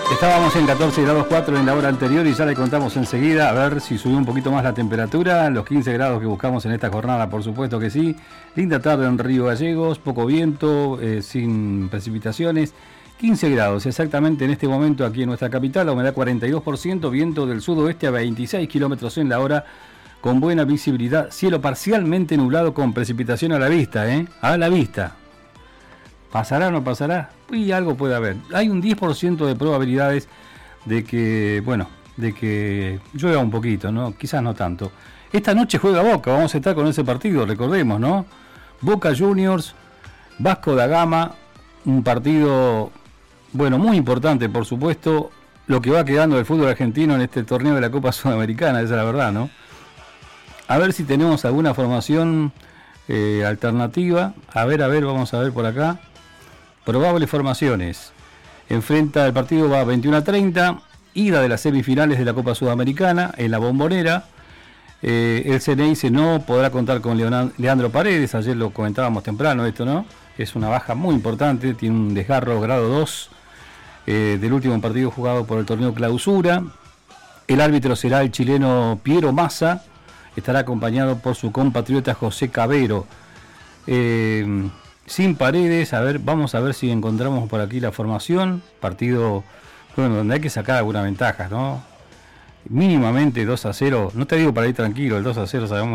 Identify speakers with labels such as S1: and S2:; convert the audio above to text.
S1: Estábamos en 14 grados 4 en la hora anterior y ya le contamos enseguida a ver si subió un poquito más la temperatura, los 15 grados que buscamos en esta jornada, por supuesto que sí. Linda tarde en Río Gallegos, poco viento, sin precipitaciones. 15 grados exactamente en este momento aquí en nuestra capital, la humedad 42%, viento del sudoeste a 26 kilómetros en la hora, con buena visibilidad, cielo parcialmente nublado con precipitación a la vista, a la vista. ¿Pasará o no pasará? Y algo puede haber. Hay un 10% de probabilidades de que, de que llueva un poquito, ¿no? Quizás no tanto. Esta noche juega Boca, vamos a estar con ese partido, recordemos, ¿no? Boca Juniors, Vasco da Gama, un partido, muy importante, por supuesto, lo que va quedando del fútbol argentino en este torneo de la Copa Sudamericana, esa es la verdad, ¿no? A ver si tenemos alguna formación alternativa. A ver, vamos a ver por acá. Probables formaciones. Enfrenta el partido, va a 21:30. Ida de las semifinales de la Copa Sudamericana en la Bombonera. El Ceneice no podrá contar con Leandro Paredes. Ayer lo comentábamos temprano esto, ¿no? Es una baja muy importante. Tiene un desgarro grado 2 del último partido jugado por el torneo Clausura. El árbitro será el chileno Piero Massa. Estará acompañado por su compatriota José Cabero. Sin Paredes, vamos a ver si encontramos por aquí la formación. Partido, donde hay que sacar alguna ventaja, ¿no? Mínimamente 2-0, no te digo para ir tranquilo, el 2-0 sabemos